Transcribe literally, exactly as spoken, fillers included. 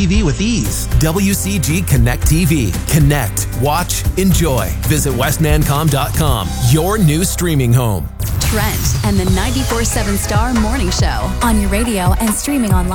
T V with ease. W C G Connect T V. Connect, watch, enjoy. Visit west nancom dot com, your new streaming home. Trent and the ninety-four seven Star Morning Show on your radio and streaming online.